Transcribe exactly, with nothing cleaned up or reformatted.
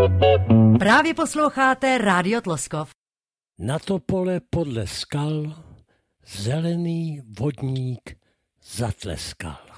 Právě posloucháte Rádio Tloskov. Na to pole podle skal zelený vodník zatleskal.